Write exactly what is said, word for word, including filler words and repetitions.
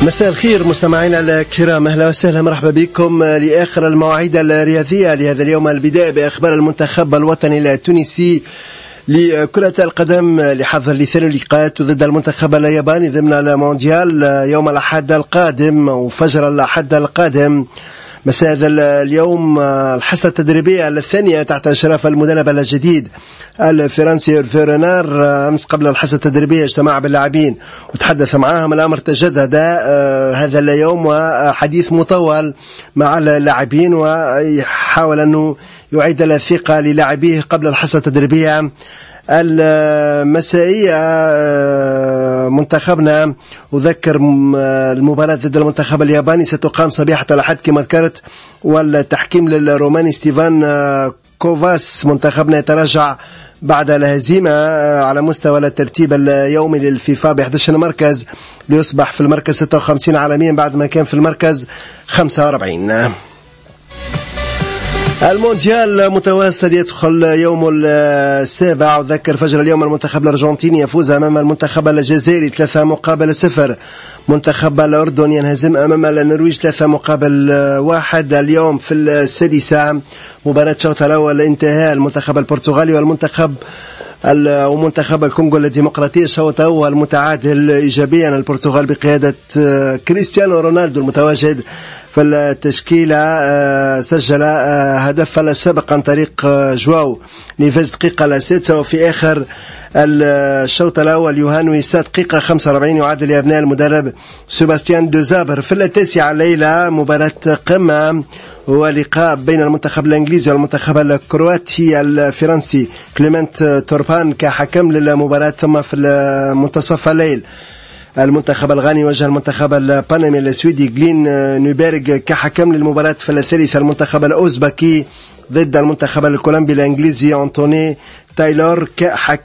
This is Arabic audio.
مساء الخير مستمعينا الكرام، اهلا وسهلا، مرحبا بكم لاخر المواعيد الرياضيه لهذا اليوم. البدايه باخبار المنتخب الوطني التونسي لكرة القدم لحظ لثاني اللقاءات ضد المنتخب الياباني ضمن المونديال يوم الأحد القادم وفجر الأحد القادم مساء هذا اليوم. الحصة التدريبية الثانية تحت إشراف المدرب الجديد الفرنسي هيرفي رينار. أمس قبل الحصة التدريبية اجتمع باللاعبين وتحدث معهم. الأمر تجدد هذا اليوم وحديث مطول مع اللاعبين ويحاول أنه يعيد الثقة للاعبيه قبل الحصة التدريبية المسائية. منتخبنا أذكر المباراة ضد المنتخب الياباني ستقام صبيحة الأحد كما ذكرت، والتحكيم للروماني ستيفان كوفاس. منتخبنا يتراجع بعد الهزيمة على مستوى الترتيب اليومي للفيفا ب إحدى عشر مركز ليصبح في المركز ستة وخمسين عالميا بعد ما كان في المركز خمسة وأربعين. المونديال متواصل يدخل يوم السابع. أذكر فجر اليوم المنتخب الأرجنتيني يفوز أمام المنتخب الجزائري ثلاثة مقابل صفر. منتخب الأردن ينهزم أمام النرويج ثلاثة مقابل واحد. اليوم في السادسة مباراة شوط الأول انتهاء المنتخب البرتغالي والمنتخب ومنتخب الكونغو الديمقراطية. الشوط الأول متعادل إيجابيا، البرتغال بقيادة كريستيانو رونالدو المتواجد في التشكيلة سجل هدف السابق عن طريق جواو نيفيز دقيقة السادسة، وفي آخر الشوط الأول يوهان ويسا دقيقة خمسة وأربعين يعادل لأبناء المدرب سيباستيان دوزابر. في التاسعة الليلة مباراة قمة ولقاء بين المنتخب الإنجليزي والمنتخب الكرواتي. الفرنسي كليمنت توربان كحكم للمباراة، ثم في منتصف الليل المنتخب الغاني يواجه المنتخب البانامي السويدي جلين نيوبيرغ كحكم للمباراة. في الثالثة المنتخب الأوزبكي ضد المنتخب الكولومبي الإنجليزي أنتوني تايلور كحكم